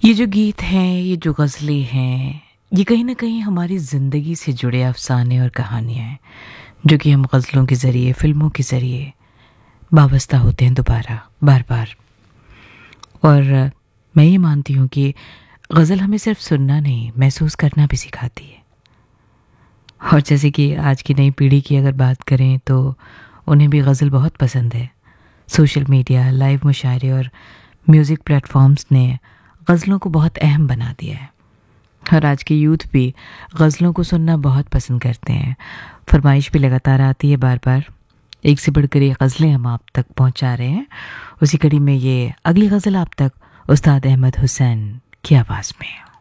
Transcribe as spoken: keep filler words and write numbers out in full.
ये जो गीत हैं, ये जो गज़लें हैं, ये कहीं न कहीं हमारी ज़िंदगी से जुड़े अफ़साने और कहानियाँ हैं, जो कि हम गज़लों के ज़रिए, फ़िल्मों के ज़रिए वाबस्ता होते हैं दोबारा, बार-बार। और मैं ये मानती हूँ कि गज़ल हमें सिर्फ़ सुनना नहीं, महसूस करना भी सिखाती है। और जैसे कि आज की नई पीढ़ी की अगर बात करें, तो उन्हें भी गज़ल बहुत पसंद है। सोशल मीडिया, लाइव मुशायरे और म्यूज़िक प्लेटफ़ॉर्म्स ने गज़लों को बहुत अहम बना दिया है। और आज के यूथ भी गज़लों को सुनना बहुत पसंद करते हैं। फ़रमाइश भी लगातार आती है बार-बार। एक से बढ़कर एक गज़लें हम आप तक पहुँचा रहे हैं। उसी कड़ी में ये अगली गज़ल आप तक उस्ताद अहमद हुसैन की आवाज़ में।